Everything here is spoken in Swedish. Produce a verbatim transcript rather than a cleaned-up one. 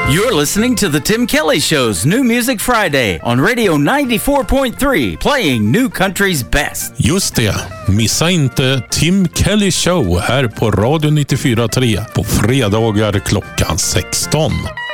You're listening to The Tim Kelly Show's New Music Friday on Radio ninety-four point three, playing new country's best. Just det. Missa inte Tim Kelly Show här på Radio nittiofyra komma tre på fredagar klockan sexton.